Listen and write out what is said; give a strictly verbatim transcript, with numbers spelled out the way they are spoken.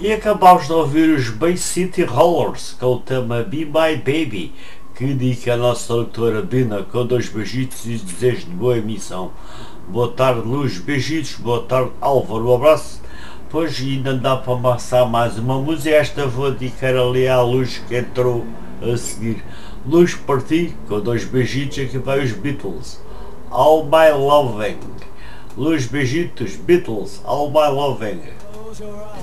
E acabámos de ouvir os Bay City Rollers com o tema Be My Baby, que dedica a nossa doutora Bina, com dois beijitos e desejos de boa emissão. Boa tarde, Luz, beijitos, boa tarde, Álvaro, um abraço. Pois ainda dá para amassar mais uma música, esta vou dedicar ali à Luz que entrou a seguir. Luz para ti, com dois beijitos, aqui vai os Beatles, All My Loving. Luz, beijitos, Beatles, All My Loving.